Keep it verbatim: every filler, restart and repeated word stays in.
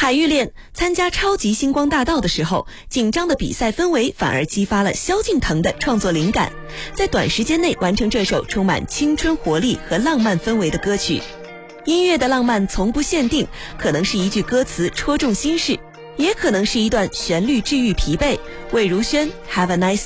海芋恋参加超级星光大道的时候，紧张的比赛氛围反而激发了萧敬腾的创作灵感，在短时间内完成这首充满青春活力和浪漫氛围的歌曲。音乐的浪漫从不限定，可能是一句歌词戳中心事，也可能是一段旋律治愈疲惫。魏如萱 Have a nice